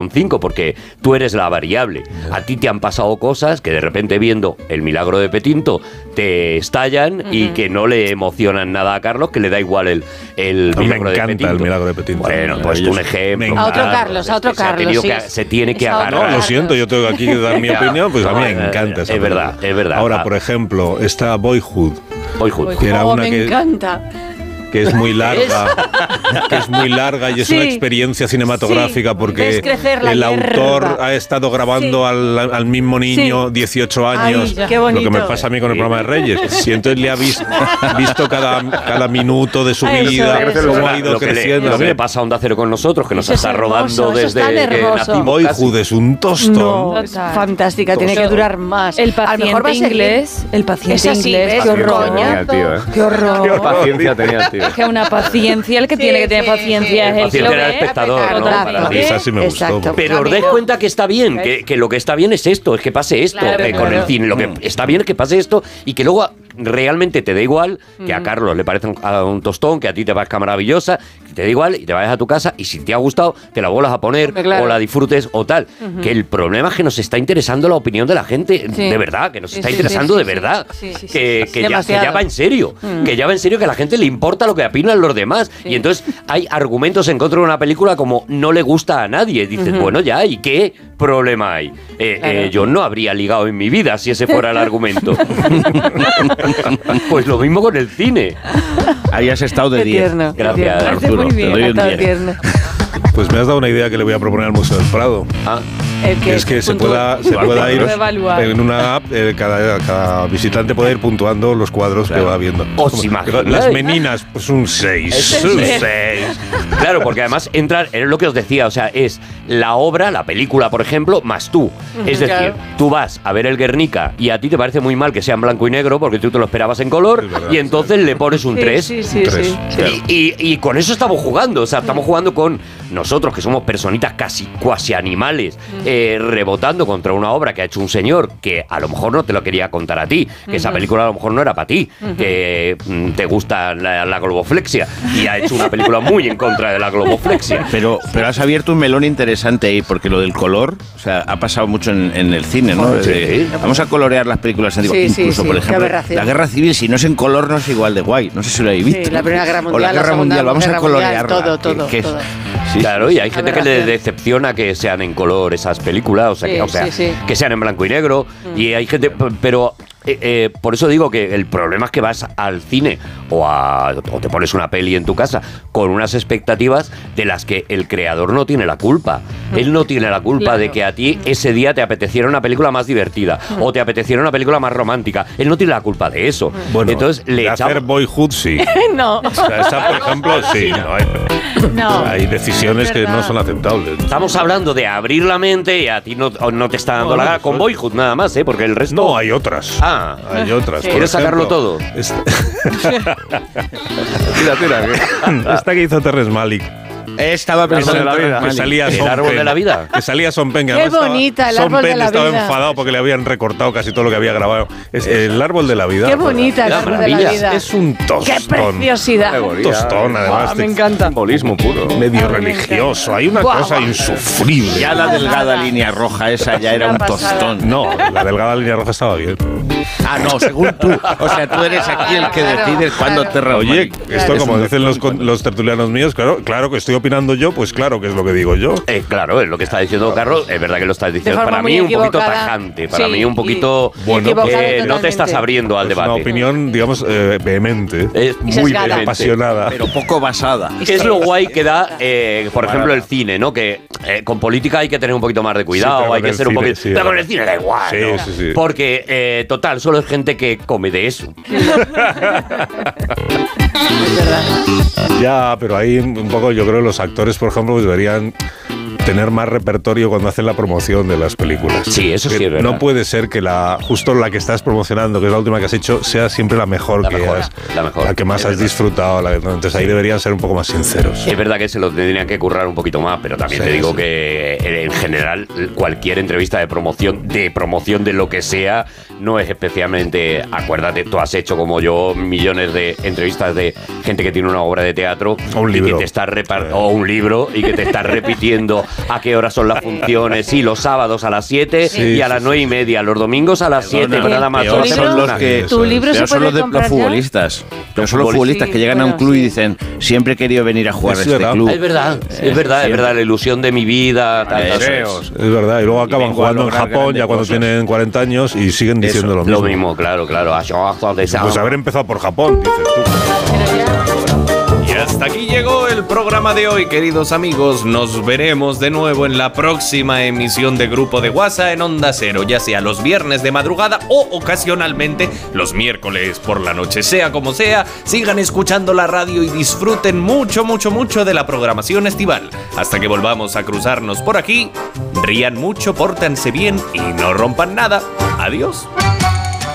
un 5, porque tú eres la variable. A ti te han pasado cosas que de repente viendo El milagro de Petinto te estallan y que no le emocionan nada a Carlos, que le da igual el milagro de Petinto. Me encanta El milagro de Petinto. Bueno, pues un ejemplo. A otro Carlos, Se tiene que agarrar. No, lo siento, yo tengo aquí que dar mi opinión, pues a mí me encanta esa película. Es verdad. Ahora, por ejemplo, está Boyhood. Que era una me encanta. Que es muy larga, y es una experiencia científica porque el autor ha estado grabando al mismo niño 18 años, qué bonito. Lo que me pasa a mí con el programa de Reyes, y entonces le ha visto cada minuto de su vida, cómo ha ido creciendo. Lo que le pasa a Onda Cero con nosotros, que nos está rodando desde que nacimos. Boyhood es un tostón. No, fantástica, tiene que durar más. El paciente inglés, qué horror. Qué horror. Qué paciencia tenía el tío. Es que una paciencia, el que tiene que tener paciencia es el que lo era el ve. espectador, ¿no? Esa sí me gustó. Pero os dais cuenta que está bien, que lo que está bien es esto, es que pase esto con el cine. Lo que está bien es que pase esto y que luego realmente te da igual, que a Carlos le parece un tostón, que a ti te parezca maravillosa, que te da igual y te vayas a tu casa y si te ha gustado te la vuelvas a poner o la disfrutes o tal. Que el problema es que nos está interesando la opinión de la gente, de verdad, que nos está interesando de verdad, que ya va en serio, que ya va en serio, que a la gente le importa lo que opinan los demás. Y entonces hay argumentos en contra de una película como no le gusta a nadie. Dices, bueno, ya, ¿y qué problema hay? Yo no habría ligado en mi vida si ese fuera el argumento. Pues lo mismo con el cine. Ahí has estado de 10. Gracias, Arturo. Muy bien, te doy un 10. Pues me has dado una idea que le voy a proponer al Museo del Prado. Que es que se pueda ir en una app, cada visitante puede ir puntuando los cuadros que va viendo. Las meninas, pues un 6. Claro, porque además entrar, es lo que os decía, o sea, es la obra, la película, por ejemplo, más tú. Es decir, tú vas a ver el Guernica y a ti te parece muy mal que sea en blanco y negro porque tú te lo esperabas en color y entonces le pones un 3. Y con eso estamos jugando, o sea, estamos jugando con nosotros, que somos personitas cuasi animales, rebotando contra una obra que ha hecho un señor que a lo mejor no te lo quería contar a ti, que esa película a lo mejor no era para ti, que te gusta la globoflexia y ha hecho una película muy en contra de la globoflexia. Pero has abierto un melón interesante ahí, porque lo del color, o sea, ha pasado mucho en el cine, ¿no? Vamos a colorear las películas antiguas. Incluso, por ejemplo, la Guerra Civil, si no es en color, no es igual de guay. No sé si lo habéis visto. La Primera Guerra Mundial, o la Guerra Mundial, vamos a colorearla. Todo. Claro, y hay gente que le decepciona que sean en color esas películas, que sean en blanco y negro, y hay gente, pero por eso digo que el problema es que vas al cine o te pones una peli en tu casa con unas expectativas de las que el creador no tiene la culpa. Él no tiene la culpa de que a ti ese día te apeteciera una película más divertida o te apeteciera una película más romántica. Él no tiene la culpa de eso. Bueno, entonces le hacer Boyhood sí. No. O sea, esa, por ejemplo, sí. Hay decisiones que no son aceptables. Estamos hablando de abrir la mente y a ti no te está dando la gana con Boyhood nada más, porque el resto... No, hay otras. Hay otras. ¿Quieres sacarlo todo? Tira. Esta que hizo Terrence Malick. Estaba pensando en la vida. Que salía el árbol de la vida. Que salía Son Penn. Qué bonita, el árbol de la vida. Estaba enfadado porque le habían recortado casi todo lo que había grabado. Es el árbol de la vida. Qué bonita el árbol de la vida. Es un tostón. Qué preciosidad. Un tostón, además. Me encanta. Simbolismo puro. Medio religioso. Hay una cosa insufrible. Ya la delgada línea roja esa ya era un tostón. No, la delgada línea roja estaba bien. No, según tú. O sea, tú eres aquí el que decides cuándo te reúnes. Oye, esto como dicen los tertulianos míos, claro que estoy opinando yo, pues claro que es lo que digo yo. Claro, es lo que está diciendo Carlos, es verdad que lo estás diciendo. Para mí un poquito tajante, para mí un poquito... no te estás abriendo al debate. Una opinión, digamos, vehemente. Muy apasionada. Pero poco basada. ¿Qué es lo guay que da, por ejemplo, el cine, ¿no? Que con política hay que tener un poquito más de cuidado, hay que ser un poquito... Pero con el cine da igual, ¿no? Porque, total, solo es gente que come de eso. Ya, pero ahí un poco yo creo que los actores, por ejemplo, deberían tener más repertorio cuando hacen la promoción de las películas. Sí, eso sí es verdad. No puede ser que justo la que estás promocionando, que es la última que has hecho, sea siempre la mejor, la que más has disfrutado. Entonces ahí deberían ser un poco más sinceros. Es verdad que se lo tendrían que currar un poquito más, pero también te digo que en general cualquier entrevista de promoción de lo que sea no es especialmente. Acuérdate, tú has hecho como yo millones de entrevistas de gente que tiene una obra de teatro o un libro, y que te está o un libro y que te está repitiendo a qué horas son las funciones. Sí, los sábados a las 7 y a las 9:30, los domingos a las 7, nada más. Tu libro se puede comprar los futbolistas. Pero son los futbolistas que llegan a un club y dicen, siempre he querido venir a jugar a este club. Es verdad, la ilusión de mi vida. Es verdad, y luego acaban jugando en Japón ya cuando tienen 40 años y siguen diciendo lo mismo. Lo mismo, claro. Pues haber empezado por Japón, dices tú. Y hasta aquí llegó el programa de hoy, queridos amigos. Nos veremos de nuevo en la próxima emisión de Grupo de WhatsApp en Onda Cero, ya sea los viernes de madrugada o ocasionalmente los miércoles por la noche. Sea como sea, sigan escuchando la radio y disfruten mucho de la programación estival. Hasta que volvamos a cruzarnos por aquí, rían mucho, pórtense bien y no rompan nada. Adiós.